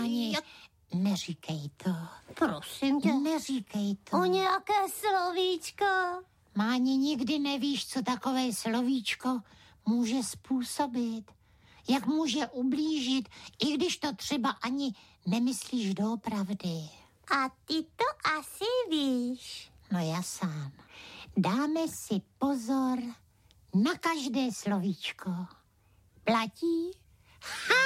Máni, neříkej to. Prosím tě. Neříkej to. O nějaké slovíčko. Máni, nikdy nevíš, co takové slovíčko může způsobit. Jak může ublížit, i když to třeba ani nemyslíš doopravdy. A ty to asi víš. No já sám. Dáme si pozor na každé slovíčko. Platí?